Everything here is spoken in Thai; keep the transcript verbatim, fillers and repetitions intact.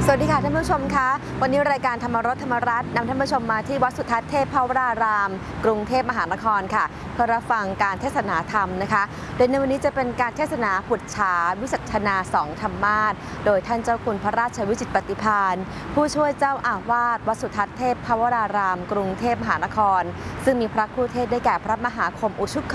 สวัสดีค่ะท่านผู้ชมคะวันนี้รายการธรรมรสธรรมรัตน์นำท่านผู้ชมมาที่วัดสุทัศน์เทพภวรารามกรุงเทพมหานครค่ะเพื่อรับฟังการเทศนาธรรมนะคะโดยในวันนี้จะเป็นการเทศนาปุจฉาวิสัชนาสองธรรมาสโดยท่านเจ้าคุณพระราชวิจิตรปฏิภาณผู้ช่วยเจ้าอาวาสวัดสุทัศน์เทพภวรารามกรุงเทพมหานครซึ่งมีพระครูเทศได้แก่พระมหาคมอุชุก